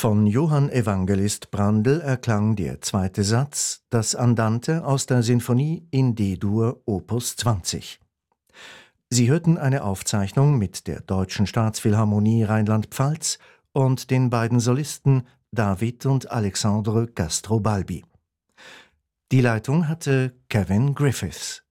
Von Johann Evangelist Brandl erklang der zweite Satz, das Andante aus der Sinfonie in D-Dur Opus 20. Sie hörten eine Aufzeichnung mit der Deutschen Staatsphilharmonie Rheinland-Pfalz und den beiden Solisten David und Alexandre Castrobalbi. Die Leitung hatte Kevin Griffiths.